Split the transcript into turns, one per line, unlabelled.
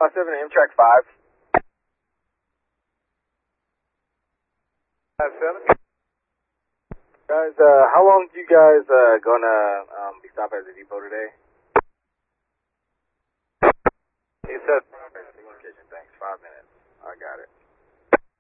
7 Amtrak 5. 7. Guys, how long do you guys gonna be stopping at the depot today? He said, thanks, 5 minutes. I got it.